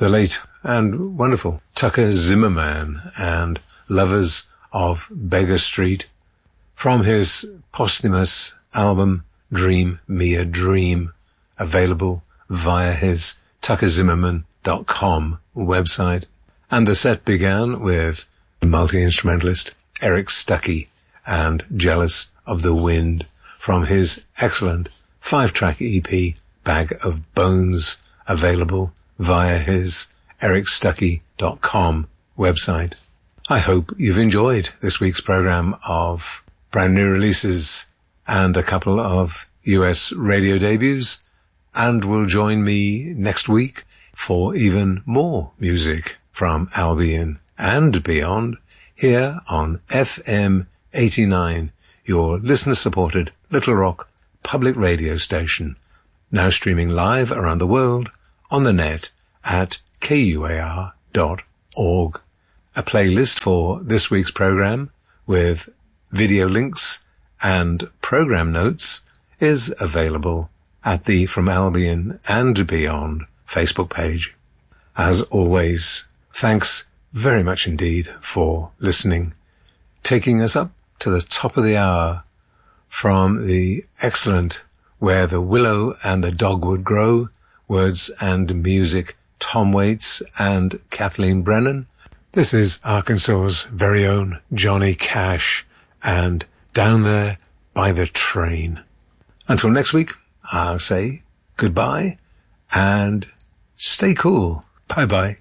the late and wonderful Tucker Zimmerman and Lovers of Beggar Street from his posthumous album Dream Me a Dream, available via his tuckerzimmerman.com website. And the set began with multi-instrumentalist Eric Stuckey and Jealous of the Wind from his excellent 5-track EP Bag of Bones, available via his ericstuckey.com website. I hope you've enjoyed this week's program of brand new releases and a couple of US radio debuts, and will join me next week for even more music from Albion and beyond here on FM 89, your listener-supported Little Rock public radio station, now streaming live around the world on the net at kuar.org. A playlist for this week's program with video links and program notes is available at the From Albion and Beyond Facebook page. As always, thanks very much indeed for listening, taking us up to the top of the hour from the excellent Where the Willow and the Dogwood Grow, words and music Tom Waits and Kathleen Brennan. This is Arkansas's very own Johnny Cash and Down There by the Train. Until next week, I'll say goodbye and stay cool. Bye-bye.